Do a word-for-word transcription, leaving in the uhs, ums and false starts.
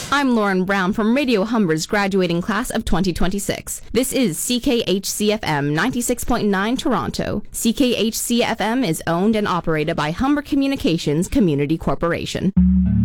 I'm Lauren Brown from Radio Humber's graduating class of twenty twenty-six. This is C K H C F M ninety-six point nine Toronto. C K H C F M is owned and operated by Humber Communications Community Corporation.